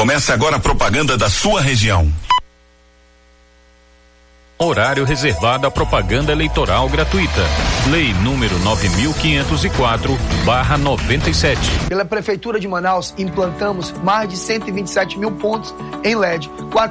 Começa agora a propaganda da sua região. Horário reservado à propaganda eleitoral gratuita. Lei número 9.504/97. Pela Prefeitura de Manaus, implantamos mais de 127 mil pontos em LED,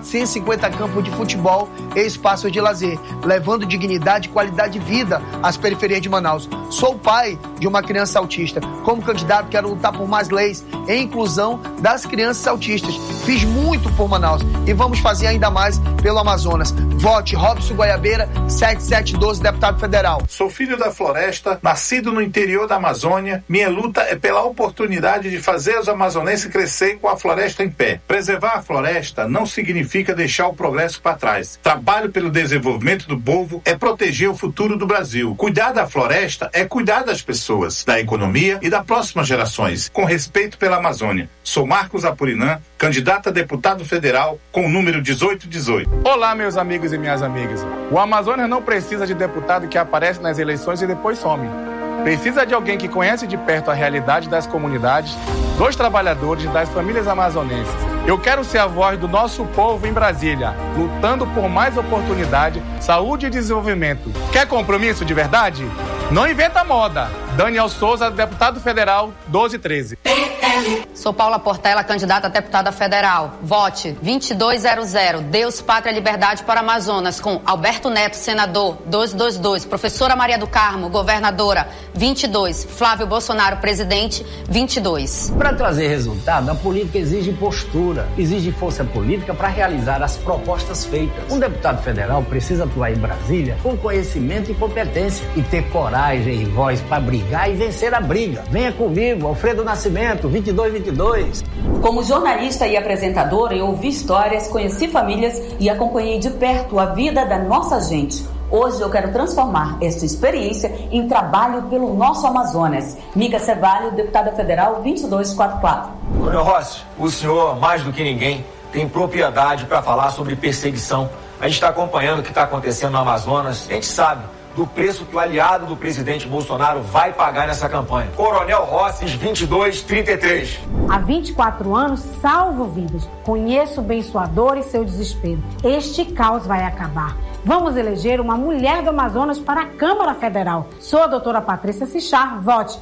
450 campos de futebol e espaços de lazer, levando dignidade e qualidade de vida às periferias de Manaus. Sou pai de uma criança autista. Como candidato, quero lutar por mais leis e inclusão das crianças autistas. Fiz muito por Manaus e vamos fazer ainda mais pelo Amazonas. Vote Robson Goiabeira, 7712, deputado federal. Sou filho da floresta, nascido no interior da Amazônia. Minha luta é pela oportunidade de fazer os amazonenses crescer com a floresta em pé. Preservar a floresta não significa deixar o progresso para trás. Trabalho pelo desenvolvimento do povo é proteger o futuro do Brasil. Cuidar da floresta é cuidar das pessoas, da economia e das próximas gerações, com respeito pela Amazônia. Sou Marcos Apurinã, candidato a deputado federal com o número 1818. Olá, meus amigos e minhas amigas. O Amazonas não precisa de deputado que aparece nas eleições e depois some. Precisa de alguém que conhece de perto a realidade das comunidades, dos trabalhadores, das famílias amazonenses. Eu quero ser a voz do nosso povo em Brasília, lutando por mais oportunidade, saúde e desenvolvimento. Quer compromisso de verdade? Não inventa moda. Daniel Souza, deputado federal, 1213. Sou Paula Portela, candidata a deputada federal. Vote 2200. Deus, Pátria e Liberdade para Amazonas, com Alberto Neto, senador, 222. Professora Maria do Carmo, governadora, 22. Flávio Bolsonaro, presidente, 22. Para trazer resultado, a política exige postura, exige força política para realizar as propostas feitas. Um deputado federal precisa atuar em Brasília com conhecimento e competência e ter coragem e voz para brigar e vencer a briga. Venha comigo, Alfredo Nascimento, 2222. Como jornalista e apresentadora, eu ouvi histórias, conheci famílias e acompanhei de perto a vida da nossa gente. Hoje eu quero transformar esta experiência em trabalho pelo nosso Amazonas. Mica Cevalho, deputada federal, 2244. Coronel Rossi, o senhor, mais do que ninguém, tem propriedade para falar sobre perseguição. A gente está acompanhando o que está acontecendo no Amazonas. A gente sabe do preço que o aliado do presidente Bolsonaro vai pagar nessa campanha. Coronel Rossi, 2233. Há 24 anos salvo vidas. Conheço bem sua dor e seu desespero. Este caos vai acabar. Vamos eleger uma mulher do Amazonas para a Câmara Federal. Sou a doutora Patrícia Sichar. Vote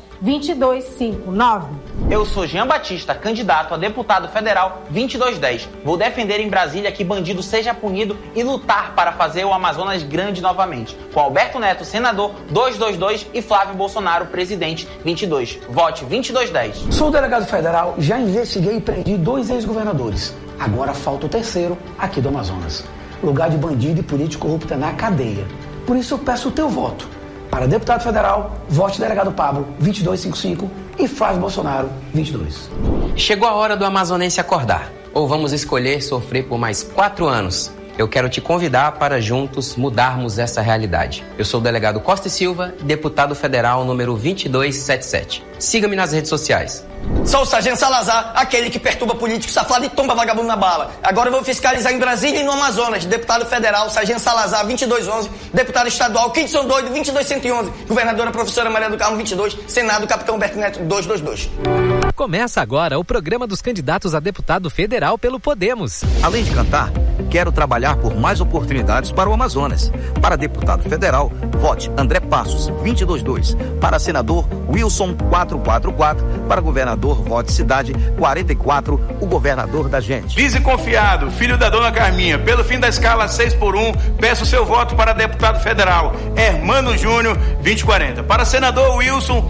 2259. Eu sou Jean Batista, candidato a deputado federal 2210. Vou defender em Brasília que bandido seja punido e lutar para fazer o Amazonas grande novamente. Com Alberto Neto, senador, 222 e Flávio Bolsonaro, presidente, 22. Vote 2210. Sou delegado federal, já investiguei e prendi 2 ex-governadores. Agora falta o terceiro aqui do Amazonas. Lugar de bandido e político corrupto na cadeia. Por isso eu peço o teu voto. Para deputado federal, vote delegado Pablo, 2255 e Flávio Bolsonaro, 22. Chegou a hora do amazonense acordar. Ou vamos escolher sofrer por mais 4 anos? Eu quero te convidar para juntos mudarmos essa realidade. Eu sou o delegado Costa e Silva, deputado federal número 2277. Siga-me nas redes sociais. Sou o Sargento Salazar, aquele que perturba político safado e tomba vagabundo na bala. Agora eu vou fiscalizar em Brasília e no Amazonas. Deputado federal, Sargento Salazar, 2211. Deputado estadual, Kidson Doido, 22111. Governadora professora Maria do Carmo, 22. Senado, Capitão Humberto Neto, 222. Começa agora o programa dos candidatos a deputado federal pelo Podemos. Além de cantar, quero trabalhar por mais oportunidades para o Amazonas. Para deputado federal, vote André Passos, 222. Para senador, Wilson, 444. Para governador, vote Cidade, 44. O governador da gente. Vice confiado, filho da dona Carminha, pelo fim da escala 6x1, peço seu voto para deputado federal, Hermano Júnior, 2040. Para senador, Wilson,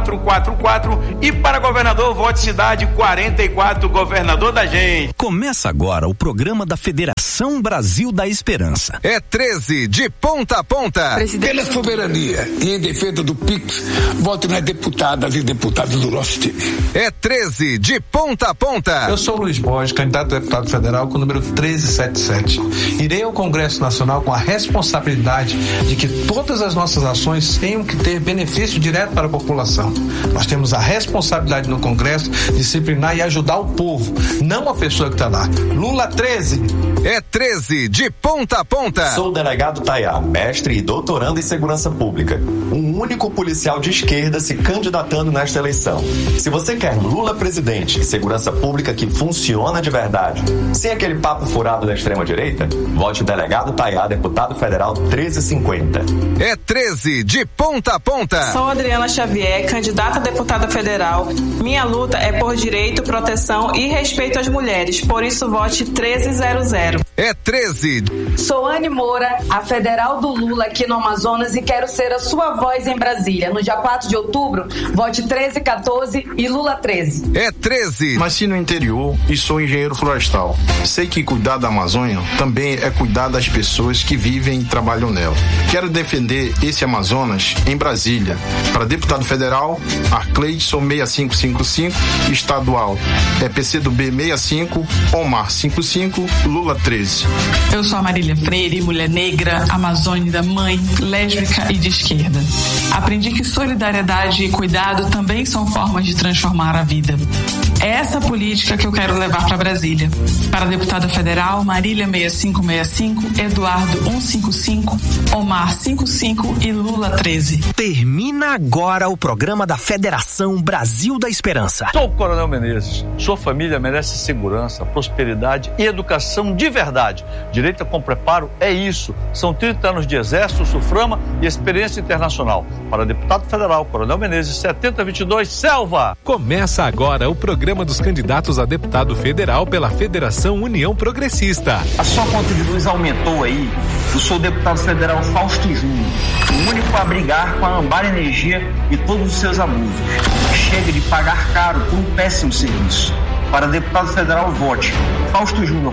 444. E para governador, vote Cidade, 44. Governador da gente. Começa agora o programa da Federação Brasil da Esperança. É 13 de ponta a ponta. Pela soberania e em defesa do PIX, vote nas deputadas e deputados do nosso time. É 13 de ponta a ponta. Eu sou Luiz Borges, candidato a deputado federal com o número 1377. Irei ao Congresso Nacional com a responsabilidade de que todas as nossas ações tenham que ter benefício direto para a população. Nós temos a responsabilidade no Congresso de disciplinar e ajudar o povo, não a pessoa que está lá. Lula 13. É 13 de ponta a ponta. Sou o delegado Tayá, mestre e doutorando em segurança pública. Um único policial de esquerda se candidatando nesta eleição. Se você quer Lula presidente e segurança pública que funciona de verdade, sem aquele papo furado da extrema-direita, vote o delegado Tayá, deputado federal 1350. É 13 de ponta a ponta. Sou Adriana Xavier, candidata a deputada federal. Minha luta é por direito, proteção e respeito às mulheres. Por isso, vote 1300. É 13. Sou Anne Moura, a federal do Lula aqui no Amazonas e quero ser a sua voz em Brasília. No dia 4 de outubro, vote 1314 e Lula 13. É 13. Nasci no interior e sou engenheiro florestal. Sei que cuidar da Amazônia também é cuidar das pessoas que vivem e trabalham nela. Quero defender esse Amazonas em Brasília. Para deputado federal, Arcleidson 6555, estadual é PCdoB 65, Omar 55, Lula 13. Eu sou a Marília Freire, mulher negra, amazônica, mãe, lésbica e de esquerda. Aprendi que solidariedade e cuidado também são formas de transformar a vida. É essa política que eu quero levar para Brasília. Para deputada federal, Marília 6565, Eduardo 155, Omar 55 e Lula 13. Termina agora o programa da Federação Brasil da Esperança. Sou o Coronel Menezes. Sua família merece segurança, prosperidade e educação de verdade. Direito com preparo é isso. São 30 anos de exército, SUFRAMA e experiência internacional. Para deputado federal, Coronel Menezes, 7022, Selva. Começa agora o programa dos candidatos a deputado federal pela Federação União Progressista. A sua conta de luz aumentou aí. Eu sou o deputado federal Fausto Júnior, o único a brigar com a Ambar Energia e todos os seus abusos. Chega de pagar caro por um péssimo serviço. Para deputado federal, vote Fausto Júnior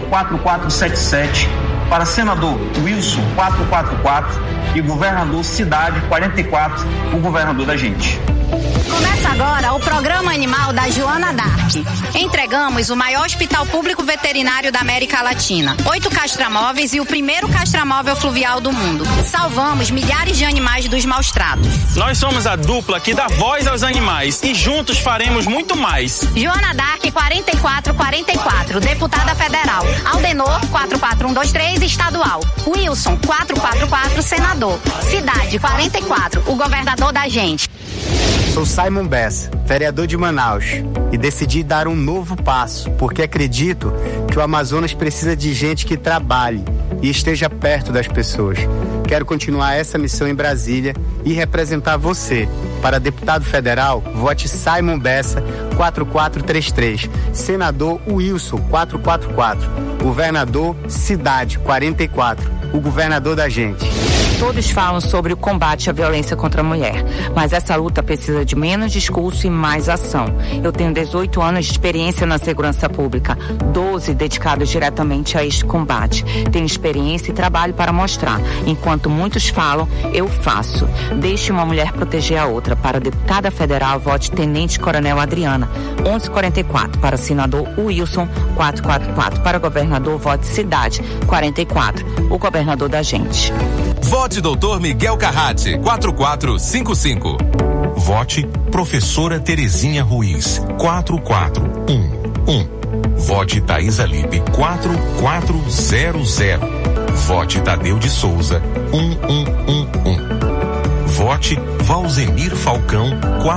4477, para senador Wilson 444 e governador Cidade 44, o governador da gente. Começa agora o programa animal da Joana Dark. Entregamos o maior hospital público veterinário da América Latina, 8 castramóveis e o primeiro castramóvel fluvial do mundo. Salvamos milhares de animais dos maus tratos. Nós somos a dupla que dá voz aos animais e juntos faremos muito mais. Joana Dark 4444, deputada federal. Aldenor 44123, estadual. Wilson 444, senador. Cidade 44, o governador da gente. Sou Simon Bessa, vereador de Manaus, e decidi dar um novo passo, porque acredito que o Amazonas precisa de gente que trabalhe e esteja perto das pessoas. Quero continuar essa missão em Brasília e representar você. Para deputado federal, vote Simon Bessa 4433, senador Wilson 444, governador Cidade 44, o governador da gente. Todos falam sobre o combate à violência contra a mulher, mas essa luta precisa de menos discurso e mais ação. Eu tenho 18 anos de experiência na segurança pública, 12 dedicados diretamente a este combate. Tenho experiência e trabalho para mostrar. Enquanto muitos falam, eu faço. Deixe uma mulher proteger a outra. Para deputada federal, vote Tenente Coronel Adriana, 1144. Para senador Wilson, 444. Para governador, vote Cidade, 44. O governador da gente. Vote Dr. Miguel Carrati, 4455. Vote Professora Terezinha Ruiz, 4411. Vote Thaisa Lipe, 4400. Vote Tadeu de Souza, 1111. Vote Valzenir Falcão,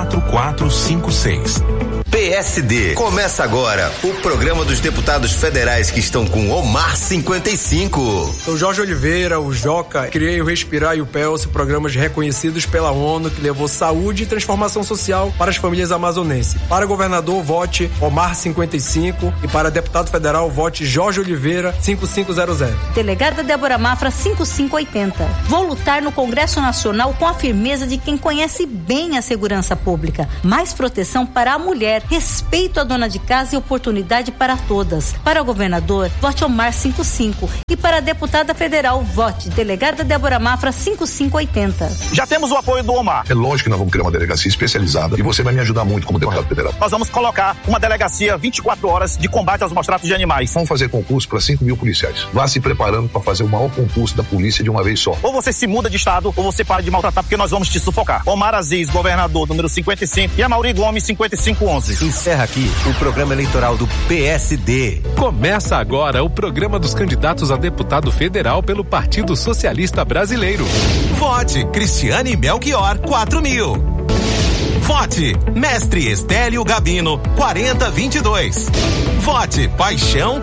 4456. PSD. Começa agora o programa dos deputados federais que estão com Omar 55. Sou Jorge Oliveira, o Joca. Criei o Respirar e o PELS, programas reconhecidos pela ONU que levou saúde e transformação social para as famílias amazonenses. Para governador, vote Omar 55 e para deputado federal, vote Jorge Oliveira 5500. Delegada Débora Mafra 5580. Vou lutar no Congresso Nacional com a firmeza de quem conhece bem a segurança pública. Mais proteção para a mulher, respeito à dona de casa e oportunidade para todas. Para o governador, vote Omar 55. E para a deputada federal, vote delegada Débora Mafra 5580. Já temos o apoio do Omar. É lógico que nós vamos criar uma delegacia especializada e você vai me ajudar muito como deputado federal. Nós vamos colocar uma delegacia 24 horas de combate aos maus tratos de animais. Vamos fazer concurso para 5.000 policiais. Vá se preparando para fazer o maior concurso da polícia de uma vez só. Ou você se muda de estado ou você para de maltratar porque nós vamos te sufocar. Omar Aziz, governador, número 55 e Amaury Gomes, 5511. tarde. Encerra aqui o programa eleitoral do PSD. Começa agora o programa dos candidatos a deputado federal pelo Partido Socialista Brasileiro. Vote Cristiane Melchior 4.000. Vote Mestre Estélio Gabino 4022. Vote Paixão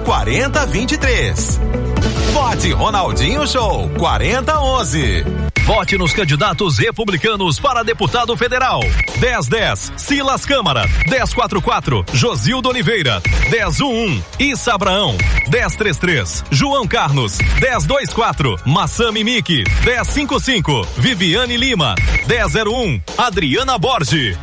4023. Vote Ronaldinho Show 4011. Vote nos candidatos republicanos para deputado federal. 1010, Silas Câmara. 1044, Josildo Oliveira. 1011, Issa Abraão. 1033, João Carlos. 1024, Massami Miki. 1055, Viviane Lima. 1001, Adriana Borges.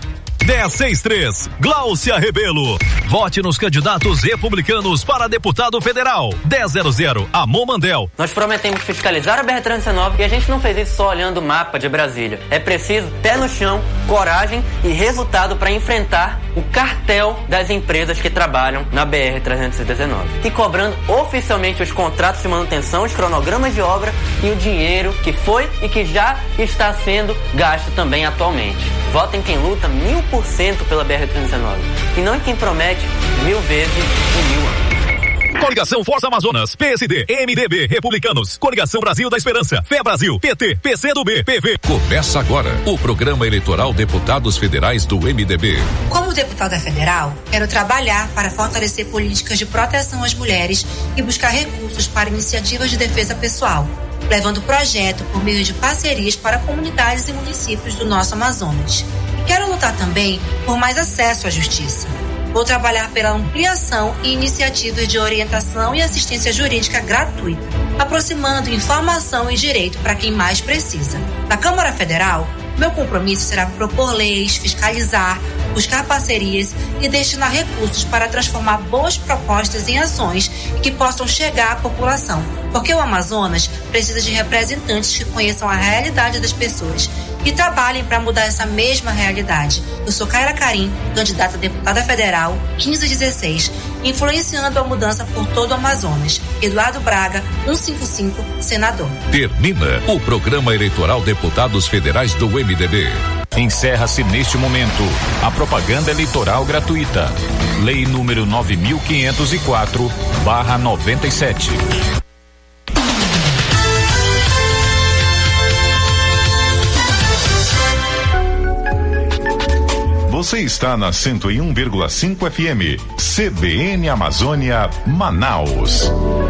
1063, Gláucia Rebelo. Vote nos candidatos republicanos para deputado federal. 1000, Amon Mandel. Nós prometemos fiscalizar a BR-319 e a gente não fez isso só olhando o mapa de Brasília. É preciso pé no chão, coragem e resultado para enfrentar o cartel das empresas que trabalham na BR-319 e cobrando oficialmente os contratos de manutenção, os cronogramas de obra e o dinheiro que foi e que já está sendo gasto também atualmente. Votem quem luta 1000% pela BR-319 e não em quem promete 1000 vezes em 1000 anos. Coligação Força Amazonas, PSD, MDB, Republicanos, Coligação Brasil da Esperança, Fé Brasil, PT, PCdoB, PV. Começa agora o programa eleitoral Deputados Federais do MDB. Como deputada federal, quero trabalhar para fortalecer políticas de proteção às mulheres e buscar recursos para iniciativas de defesa pessoal, levando o projeto por meio de parcerias para comunidades e municípios do nosso Amazonas. Quero lutar também por mais acesso à justiça. Vou trabalhar pela ampliação e iniciativas de orientação e assistência jurídica gratuita, aproximando informação e direito para quem mais precisa. Na Câmara Federal, meu compromisso será propor leis, fiscalizar, buscar parcerias e destinar recursos para transformar boas propostas em ações que possam chegar à população. Porque o Amazonas precisa de representantes que conheçam a realidade das pessoas e trabalhem para mudar essa mesma realidade. Eu sou Kaira Karim, candidata a deputada federal 1516, influenciando a mudança por todo o Amazonas. Eduardo Braga, 155, senador. Termina o programa eleitoral Deputados Federais do MDB. Encerra-se neste momento a propaganda eleitoral gratuita. Lei número 9504/97. Você está na 101,5 FM, CBN Amazônia, Manaus.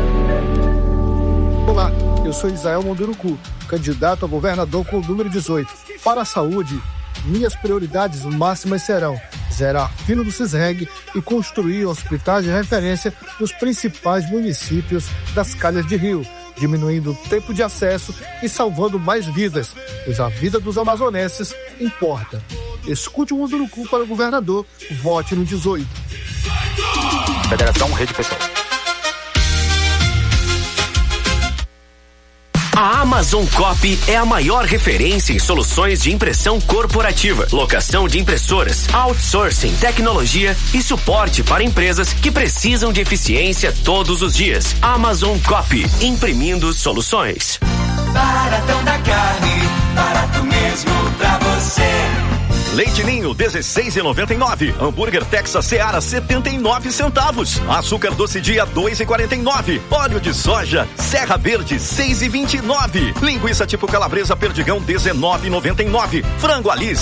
Olá, eu sou Isael Munduruku, candidato a governador com o número 18. Para a saúde, minhas prioridades máximas serão zerar fila do CISREG e construir hospitais de referência nos principais municípios das calhas de rio, diminuindo o tempo de acesso e salvando mais vidas, pois a vida dos amazonenses importa. Escute o Munduruku para o governador, vote no 18. Federação Rede Pessoal. A Amazon Copy é a maior referência em soluções de impressão corporativa, locação de impressoras, outsourcing, tecnologia e suporte para empresas que precisam de eficiência todos os dias. Amazon Copy, imprimindo soluções. Baratão da carne, barato mesmo pra você. Leite Ninho, 16,99. Hambúrguer Texas Seara, 79 centavos. Açúcar doce dia, 2,49. Óleo de soja Serra Verde, 6,29. Linguiça tipo calabresa Perdigão, 19,99. Frango Alice,